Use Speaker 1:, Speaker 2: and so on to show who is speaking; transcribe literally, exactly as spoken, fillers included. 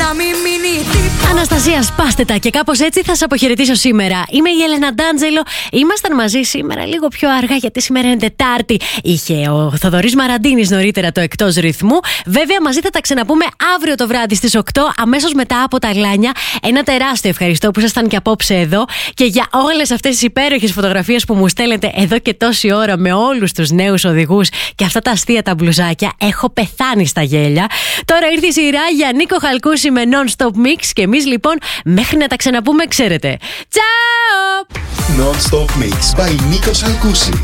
Speaker 1: Αναστασία, σπάστε τα και κάπως έτσι θα σε αποχαιρετήσω σήμερα. Είμαι η Έλενα Ντάντζελο. Ήμασταν μαζί σήμερα λίγο πιο αργά, γιατί σήμερα είναι Τετάρτη. Είχε ο Θοδωρής Μαραντίνης νωρίτερα το Εκτός Ρυθμού. Βέβαια, μαζί θα τα ξαναπούμε αύριο το βράδυ στις οκτώ, αμέσως μετά από τα Γλάνια. Ένα τεράστιο ευχαριστώ που ήσασταν και απόψε εδώ και για όλες αυτές τις υπέροχες φωτογραφίες που μου στέλνετε εδώ και τόση ώρα με όλους τους νέους οδηγούς και αυτά τα αστεία τα μπλουζάκια. Έχω πεθάνει στα γέλια. Τώρα ήρθε η σειρά για Νίκο Χαλκούση με Non-Stop Mix και εμείς λοιπόν μέχρι να τα ξαναπούμε, ξέρετε. Ciao!
Speaker 2: Non-Stop Mix by Νίκος Χαλκούσης.